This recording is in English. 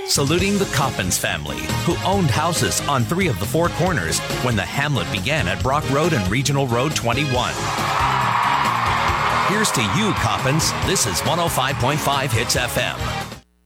Saluting the Coppins family, who owned houses on 3 of the 4 corners when the hamlet began at Brock Road and Regional Road 21. Here's to you, Coppins. This is 105.5 Hits FM.